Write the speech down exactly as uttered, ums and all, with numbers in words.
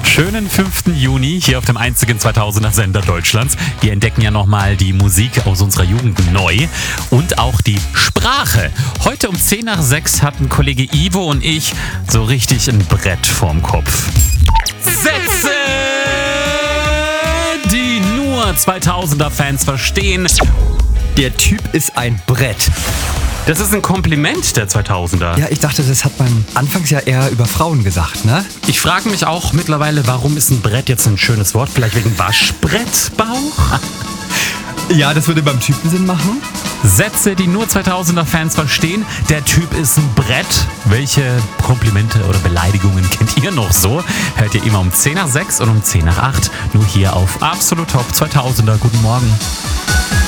Schönen fünften Juni hier auf dem einzigen zweitausender Sender Deutschlands. Wir entdecken ja nochmal die Musik aus unserer Jugend neu und auch die Sprache. Heute um zehn nach sechs hatten Kollege Ivo und ich so richtig ein Brett vorm Kopf. Sätze, die nur zweitausender-Fans verstehen. Der Typ ist ein Brett. Das ist ein Kompliment der zweitausender. Ja, ich dachte, das hat man anfangs ja eher über Frauen gesagt, ne? Ich frage mich auch mittlerweile, warum ist ein Brett jetzt ein schönes Wort? Vielleicht wegen Waschbrettbauch? Ja, das würde beim Typen Sinn machen. Sätze, die nur zweitausender-Fans verstehen. Der Typ ist ein Brett. Welche Komplimente oder Beleidigungen kennt ihr noch so? Hört ihr immer um zehn nach sechs und um zehn nach acht. Nur hier auf Absolut Top zweitausender. Guten Morgen.